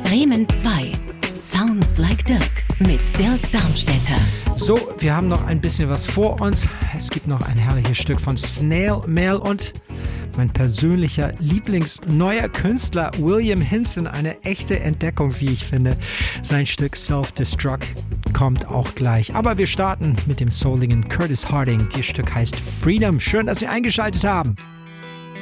Bremen 2. Sounds like Dirk mit Dirk Darmstädter. So, wir haben noch ein bisschen was vor uns. Es gibt noch ein herrliches Stück von Snail Mail und mein persönlicher Lieblingsneuer Künstler William Hinson. Eine echte Entdeckung, wie ich finde. Sein Stück Self-Destruct kommt auch gleich. Aber wir starten mit dem souligen Curtis Harding. Das Stück heißt Freedom. Schön, dass Sie eingeschaltet haben.